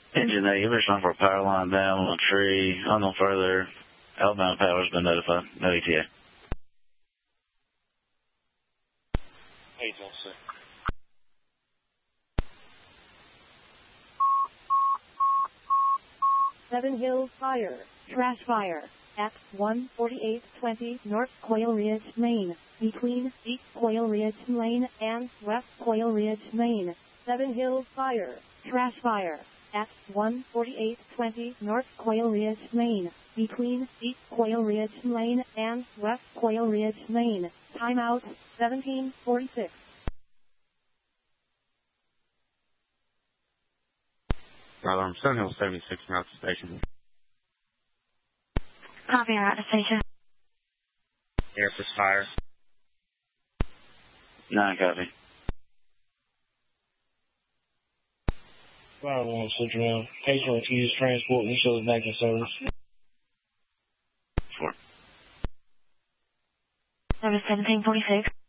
Engine 8, you've been responding for a power line down on a tree. Unknown further. Outbound power's been notified. No ETA. 816. Seven Hills Fire. Trash fire. At 14820 North Quail Ridge, Maine. Between East Quail Ridge, Maine and West Quail Ridge, Maine. Seven Hills Fire. Trash fire. At 14820 North Quail Ridge, Maine. Between East Quail Ridge, Maine and West Quail Ridge, Maine. Timeout 1746. Alarm 7 Hill 76 route to station. Copy, route to station. Air for fire. 9 copy. Fire 1 switch around. Patient refused transport and shows back in service. 4. Service 1746.